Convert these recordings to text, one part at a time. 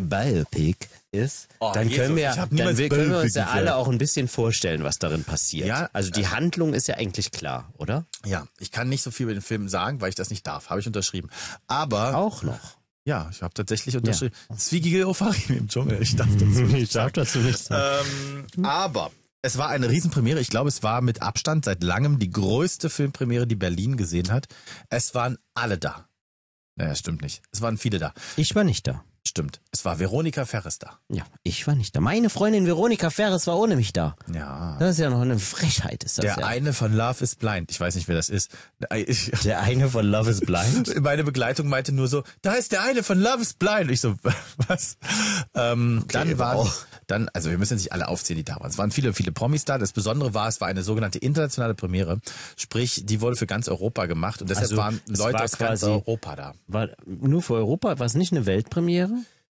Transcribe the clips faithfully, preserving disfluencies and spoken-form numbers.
Biopic ist, Oh, dann Jesus, können wir, ich hab dann niemals wir, können wir uns Biopic ja gesehen. alle auch ein bisschen vorstellen, was darin passiert. Ja, Also die Handlung ist ja eigentlich klar, oder? Ja, ich kann nicht so viel über den Film sagen, weil ich das nicht darf. Habe ich unterschrieben. Aber Auch noch. ja, ich habe tatsächlich unterschrieben. Das ist wie Gigel Ofarim im Dschungel. Ich darf dazu nicht Ich darf dazu nichts sagen. Ähm, aber es war eine Riesenpremiere. Ich glaube, es war mit Abstand seit langem die größte Filmpremiere, die Berlin gesehen hat. Es waren alle da. Naja, stimmt nicht. Es waren viele da. Ich war nicht da. Stimmt. Es war Veronika Ferres da. Ja, ich war nicht da. Meine Freundin Veronika Ferres war ohne mich da. Ja. Das ist ja noch eine Frechheit, ist das Der ja. eine von Love is Blind. Ich weiß nicht, wer das ist. Ich, Der eine von Love is Blind? meine Begleitung meinte nur so, da ist der eine von Love is Blind. Ich so, was? Ähm, Okay, dann waren, wow. dann, also wir müssen jetzt nicht alle aufzählen, die da waren. Es waren viele, viele Promis da. Das Besondere war, es war eine sogenannte internationale Premiere. Sprich, die wurde für ganz Europa gemacht und deshalb Also, waren es Leute war aus ganz quasi- Europa da. War nur für Europa? War es nicht eine Weltpremiere?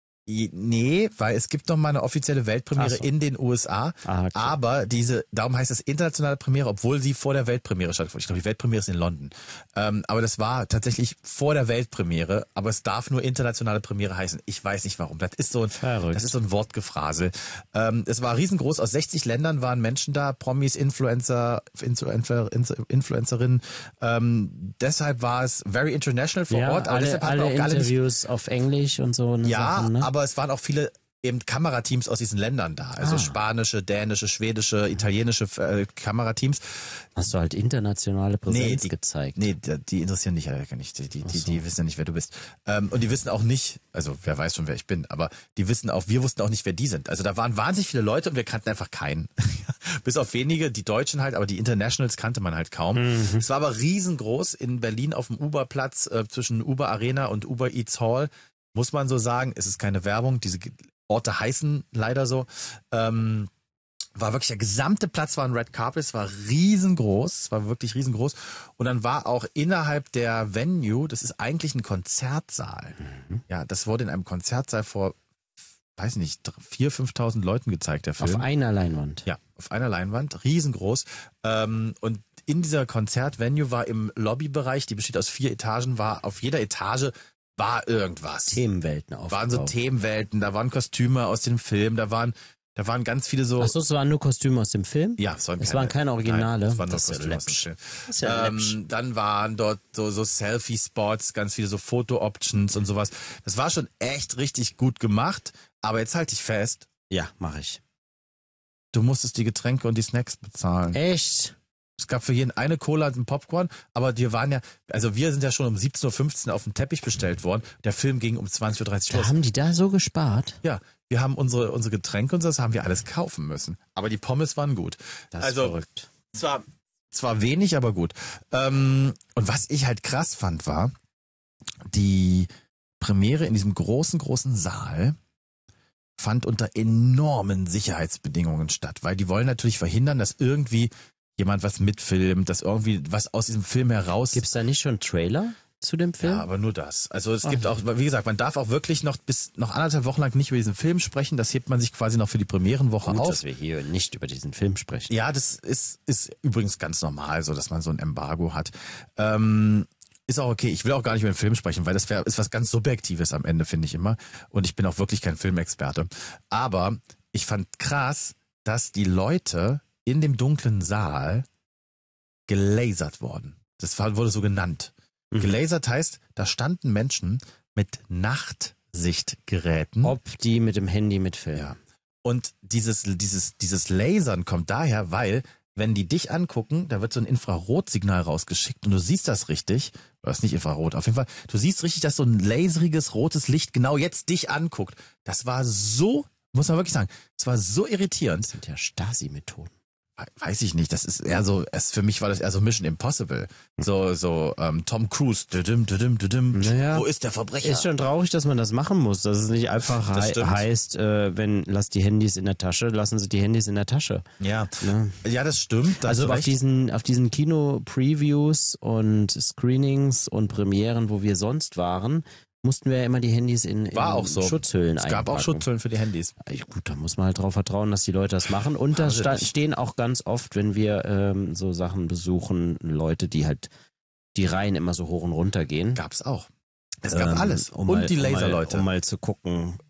I- Nee, weil es gibt noch mal eine offizielle Weltpremiere Ach so. in den U S A, Ah, okay. aber diese, darum heißt es internationale Premiere, obwohl sie vor der Weltpremiere stattfand. Ich glaube, die Weltpremiere ist in London. Ähm, aber das war tatsächlich vor der Weltpremiere, aber es darf nur internationale Premiere heißen. Ich weiß nicht warum. Das ist so ein, Verrückt. das ist so ein Wortgefrasel. Ähm, es war riesengroß. Aus sechzig Ländern waren Menschen da, Promis, Influencer, Influencer, Influencerinnen. Ähm, deshalb war es very international vor Ja, Ort. Aber alle, deshalb hatten alle wir auch alle nicht Interviews auf Englisch und so. Eine ja, Sachen, ne? aber es waren auch viele eben Kamerateams aus diesen Ländern da. Also Ah. spanische, dänische, schwedische, italienische äh, Kamerateams. Hast du halt internationale Präsenz die, gezeigt. Nee, die, die interessieren dich ja gar nicht. Die, die, die, die wissen ja nicht, wer du bist. Ähm, und die wissen auch nicht, also wer weiß schon, wer ich bin, aber die wissen auch, wir wussten auch nicht, wer die sind. Also da waren wahnsinnig viele Leute und wir kannten einfach keinen. Bis auf wenige, die Deutschen halt, aber die Internationals kannte man halt kaum. Mhm. Es war aber riesengroß in Berlin auf dem Uber-Platz äh, zwischen Uber Arena und Uber Eats Hall. Muss man so sagen, es ist keine Werbung, diese Orte heißen leider so. Ähm, war wirklich, der gesamte Platz war ein Red Carpet, es war riesengroß, es war wirklich riesengroß. Und dann war auch innerhalb der Venue, das ist eigentlich ein Konzertsaal. Mhm. Ja, das wurde in einem Konzertsaal vor, weiß nicht, viertausend, fünftausend Leuten gezeigt, der Film. Auf einer Leinwand. Ja, auf einer Leinwand, riesengroß. Ähm, und in dieser Konzertvenue war im Lobbybereich, die besteht aus vier Etagen, war auf jeder Etage war irgendwas. Themenwelten aufgebaut. Waren so Themenwelten, da waren Kostüme aus dem Film, da waren, da waren ganz viele so. Ach so, es waren nur Kostüme aus dem Film? Ja, es waren Es keine, waren keine Originale. Nein, es waren nur Das ist ja Kostüme aus dem läppsch. Film. Das ist ja läppsch. Ähm, dann waren dort so, so Selfie-Spots, ganz viele so Foto-Options und sowas. Das war schon echt richtig gut gemacht, aber jetzt halte ich fest, Ja, mache ich. du musstest die Getränke und die Snacks bezahlen. Echt? Es gab für jeden eine Cola und ein Popcorn, aber wir waren ja, also wir sind ja schon um siebzehn Uhr fünfzehn auf den Teppich bestellt worden. Der Film ging um zwanzig Uhr dreißig Da los. haben die da so gespart? Ja, wir haben unsere, unsere Getränke und so, das haben wir alles kaufen müssen. Aber die Pommes waren gut. Das also, ist verrückt. zwar, zwar wenig, aber gut. Ähm, und was ich halt krass fand, war, die Premiere in diesem großen, großen Saal fand unter enormen Sicherheitsbedingungen statt, weil die wollen natürlich verhindern, dass irgendwie jemand was mitfilmt, dass irgendwie was aus diesem Film heraus... Gibt's da nicht schon einen Trailer zu dem Film? Ja, aber nur das. Also es Ach. gibt auch, wie gesagt, man darf auch wirklich noch bis noch anderthalb Wochen lang nicht über diesen Film sprechen. Das hebt man sich quasi noch für die Premierenwoche Gut, auf. dass wir hier nicht über diesen Film sprechen. Ja, das ist, ist übrigens ganz normal, so dass man so ein Embargo hat. Ähm, ist auch okay. Ich will auch gar nicht über den Film sprechen, weil das wär, ist was ganz Subjektives am Ende, finde ich immer. Und ich bin auch wirklich kein Filmexperte. Aber ich fand krass, dass die Leute in dem dunklen Saal gelasert wurden. Das war- wurde so genannt. Mhm. Gelasert heißt, da standen Menschen mit Nachtsichtgeräten. Ob die mit dem Handy mitfilmen. Ja. Und dieses, dieses, dieses Lasern kommt daher, weil, wenn die dich angucken, da wird so ein Infrarotsignal rausgeschickt und du siehst das richtig, oder ist nicht Infrarot, auf jeden Fall, du siehst richtig, dass so ein laseriges rotes Licht genau jetzt dich anguckt. Das war so, muss man wirklich sagen, es war so irritierend. Das sind ja Stasi-Methoden. Weiß ich nicht, das ist eher so, es, für mich war das eher so Mission Impossible. So, so, ähm, Tom Cruise, düdüm, düdüm, düdüm. Naja, Wo ist der Verbrecher? Ist schon traurig, dass man das machen muss. Dass es nicht einfach Das hei stimmt. heißt, äh, wenn lasst die Handys in der Tasche, lassen Sie die Handys in der Tasche. ja. Ne? Ja, das stimmt. da hast Also du auf recht. diesen, auf diesen Kino-Previews und Screenings und Premieren, wo wir sonst waren, mussten wir ja immer die Handys in, in War auch so. Schutzhüllen Es gab auch einpacken. Schutzhüllen für die Handys. Ja, gut, da muss man halt drauf vertrauen, dass die Leute das machen. Und da Haben sie sta- nicht. stehen auch ganz oft, wenn wir ähm, so Sachen besuchen, Leute, die halt die Reihen immer so hoch und runter gehen. Gab's auch. Es gab Ähm, alles. Um Und mal, die um mal, Laserleute. um mal zu gucken,